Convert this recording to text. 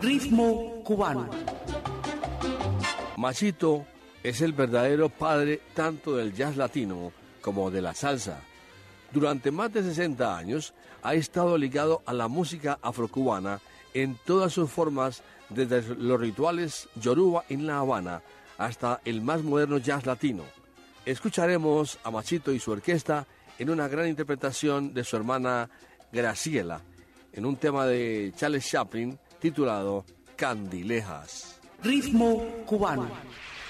Ritmo cubano. Machito es el verdadero padre tanto del jazz latino como de la salsa. Durante más de 60 años ha estado ligado a la música afrocubana en todas sus formas, desde los rituales yoruba en La Habana hasta el más moderno jazz latino. Escucharemos a Machito y su orquesta en una gran interpretación de su hermana Graciela, en un tema de Charles Chaplin titulado Candilejas. Ritmo cubano.